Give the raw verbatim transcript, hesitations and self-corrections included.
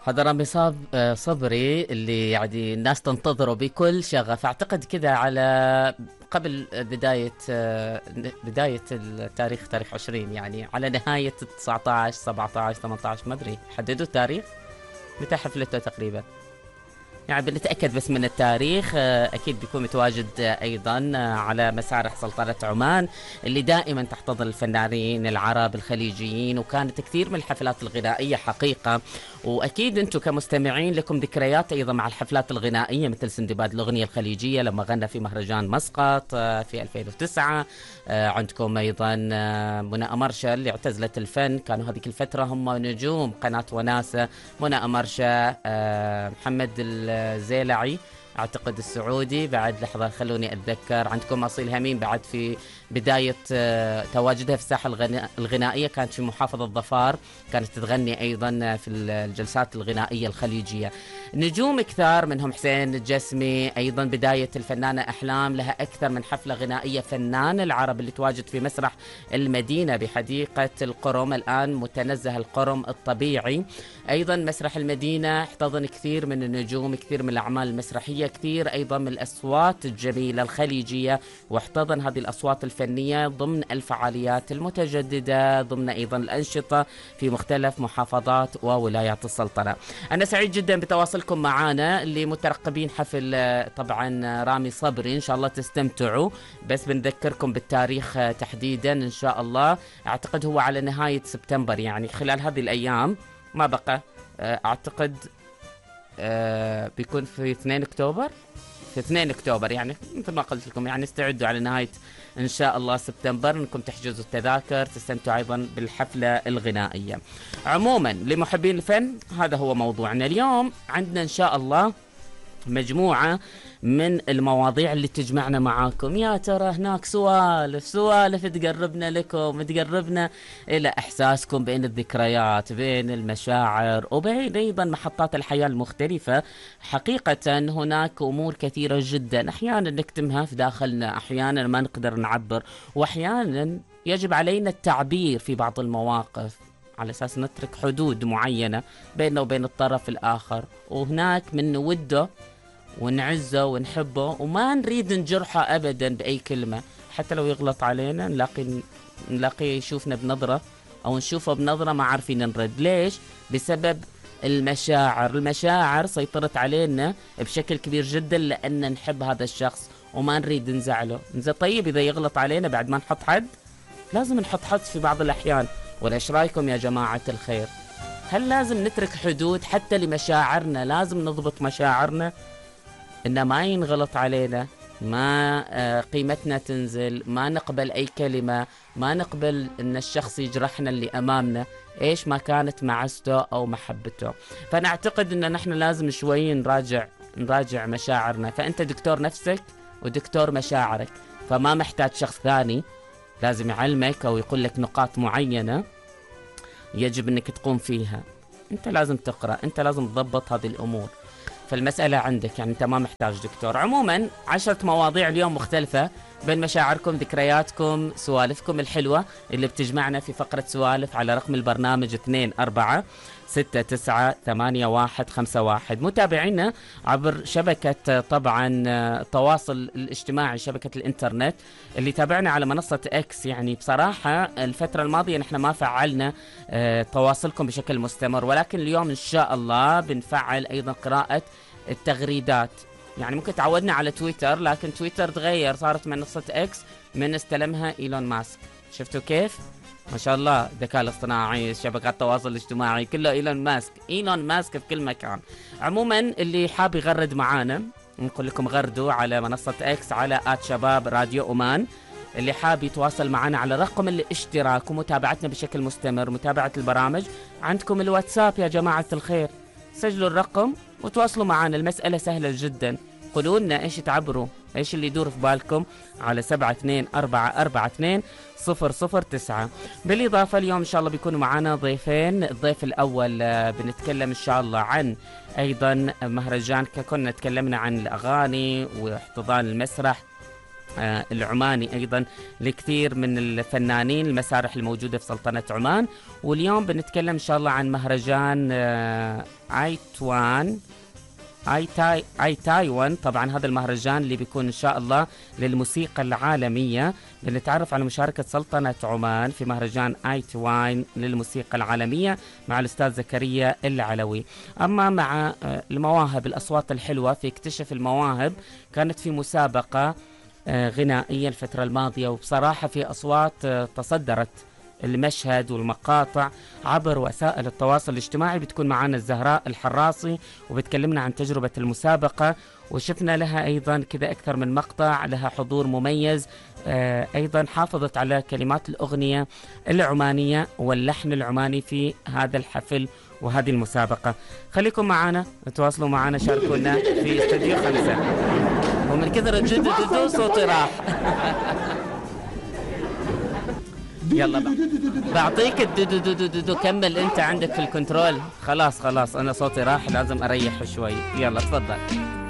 هذا رامي صاب آه، صبري اللي يعني الناس تنتظره بكل شغف. اعتقد كذا على قبل بداية آه، بداية التاريخ، تاريخ عشرين، يعني على نهاية تسعة عشر سبعة عشر ثمانية عشر، ما ادري حددوا التاريخ متى حفلته تقريبا. يعني بنتأكد بس من التاريخ. آه، أكيد بيكون متواجد آه، أيضا آه، على مسارح سلطنة عمان اللي دائما تحتضن الفنانين العرب الخليجيين، وكانت كثير من الحفلات الغنائية حقيقة. وأكيد أنتم كمستمعين لكم ذكريات أيضا مع الحفلات الغنائية، مثل سندباد الأغنية الخليجية لما غنى في مهرجان مسقط آه، في ألفين وتسعة. آه، عندكم أيضا آه، منى أمرشة اللي اعتزلت الفن، كانوا هذيك الفترة هم نجوم قناة وناسة. منى أمرشة، آه، محمد الزيلعي اعتقد السعودي بعد، لحظه خلوني اتذكر. عندكم اصيل همين بعد في بدايه آه، تواجدها في الساحه الغنا- الغنائيه، كانت في محافظه ظفار، كانت تغني ايضا في الجلسات الغنائيه الخليجيه. نجوم كثار منهم حسين الجسمي، ايضا بدايه الفنانه احلام لها اكثر من حفله غنائيه. فنان العرب اللي تواجد في مسرح المدينه بحديقه القرم، الان متنزه القرم الطبيعي. ايضا مسرح المدينه احتضن كثير من النجوم، كثير من الاعمال المسرحيه، كثير ايضا من الاصوات الجميله الخليجيه، واحتضن هذه الاصوات الفنيه ضمن الفعاليات المتجدده، ضمن ايضا الانشطه في مختلف محافظات وولايات السلطنه. انا سعيد جدا بتواصلكم معنا اللي مترقبين حفل آه، طبعا آه، رامي صبري، ان شاء الله تستمتعوا. بس بنذكركم بالتاريخ آه، تحديدا ان شاء الله. اعتقد هو على نهايه سبتمبر، يعني خلال هذه الايام ما بقى. آه، اعتقد آه، بيكون في اثنين اكتوبر، في اثنين اكتوبر، يعني مثل ما قلت لكم، يعني استعدوا على نهايه ان شاء الله سبتمبر انكم تحجزوا التذاكر، تستمتعوا ايضا بالحفله الغنائيه. عموما لمحبين الفن هذا هو موضوعنا اليوم. عندنا ان شاء الله مجموعة من المواضيع اللي تجمعنا معاكم. يا ترى هناك سوالف سوالف تقربنا لكم، تقربنا إلى إحساسكم بين الذكريات، بين المشاعر، وبين أيضا محطات الحياة المختلفة. حقيقة هناك أمور كثيرة جدا أحيانا نكتمها في داخلنا، أحيانا ما نقدر نعبر، وأحيانا يجب علينا التعبير في بعض المواقف على أساس نترك حدود معينة بيننا وبين الطرف الآخر، وهناك من نوده ونعزه ونحبه وما نريد نجرحه أبدا بأي كلمة. حتى لو يغلط علينا نلاقي نلاقي يشوفنا بنظرة أو نشوفه بنظرة ما عارفين نرد. ليش؟ بسبب المشاعر. المشاعر سيطرت علينا بشكل كبير جدا لأن نحب هذا الشخص وما نريد نزعله. نزل طيب إذا يغلط علينا بعد ما نحط حد، لازم نحط حد في بعض الأحيان. ولا إيش رأيكم يا جماعة الخير؟ هل لازم نترك حدود حتى لمشاعرنا؟ لازم نضبط مشاعرنا إن ما ينغلط علينا، ما آه، قيمتنا تنزل، ما نقبل أي كلمة، ما نقبل إن الشخص يجرحنا اللي أمامنا إيش ما كانت معزته أو محبته. فأنا أعتقد إن نحن لازم شوي نراجع نراجع مشاعرنا. فأنت دكتور نفسك ودكتور مشاعرك، فما محتاج شخص ثاني لازم يعلمك أو يقول لك نقاط معينة يجب أنك تقوم فيها. أنت لازم تقرأ، أنت لازم تضبط هذه الأمور. فالمسألة عندك، يعني أنت ما محتاج دكتور. عموما عشرة مواضيع اليوم مختلفة بين مشاعركم، ذكرياتكم، سوالفكم الحلوة اللي بتجمعنا في فقرة سوالف على رقم البرنامج اثنين أربعة ستة تسعة ثمانية واحد خمسة واحد. متابعينا عبر شبكة طبعا التواصل الاجتماعي، شبكة الانترنت اللي تابعنا على منصة اكس. يعني بصراحة الفترة الماضية نحن ما فعلنا اه تواصلكم بشكل مستمر، ولكن اليوم ان شاء الله بنفعل ايضا قراءة التغريدات. يعني ممكن تعودنا على تويتر، لكن تويتر تغير، صارت منصة اكس من استلمها ايلون ماسك. شفتوا كيف؟ ما شاء الله الذكاء الاصطناعي، شبكات التواصل الاجتماعي، كله ايلون ماسك، ايلون ماسك في كل مكان. عموما اللي حاب يغرد معانا نقول لكم غردوا على منصة اكس على آت شباب راديو اومان. اللي حاب يتواصل معنا على رقم الاشتراك ومتابعتنا بشكل مستمر، متابعة البرامج، عندكم الواتساب يا جماعة الخير. سجلوا الرقم وتواصلوا معنا، المسألة سهلة جدا. قولوا لنا ايش تعبروا، ايش اللي يدور في بالكم على سبعة اثنين أربعة أربعة اثنين صفر صفر تسعة. بالإضافة اليوم إن شاء الله بيكونوا معنا ضيفين. الضيف الأول بنتكلم إن شاء الله عن أيضا مهرجان، كنا تكلمنا عن الأغاني واحتضان المسرح آه العماني أيضا لكثير من الفنانين المسارح الموجودة في سلطنة عمان. واليوم بنتكلم إن شاء الله عن مهرجان آه آيتوان اي تاي اي تايوان. طبعا هذا المهرجان اللي بيكون ان شاء الله للموسيقى العالمية. بنتعرف على مشاركة سلطنة عمان في مهرجان اي تايوان للموسيقى العالمية مع الاستاذ زكريا العلوي. اما مع المواهب الاصوات الحلوة في اكتشف المواهب، كانت في مسابقة غنائية الفترة الماضية، وبصراحة في اصوات تصدرت المشهد والمقاطع عبر وسائل التواصل الاجتماعي. بتكون معنا الزهراء الحراصي وبتكلمنا عن تجربة المسابقة، وشفنا لها أيضا كذا أكثر من مقطع لها حضور مميز. آه أيضا حافظت على كلمات الأغنية العمانية واللحن العماني في هذا الحفل وهذه المسابقة. خليكم معنا، تواصلوا معنا، شاركونا في استوديو خمسة. ومن كثر الجد صوتي راح. يلا بعطيك الدودو، كمل انت عندك في الكنترول. خلاص خلاص انا صوتي راح، لازم اريح شوي. يلا تفضل.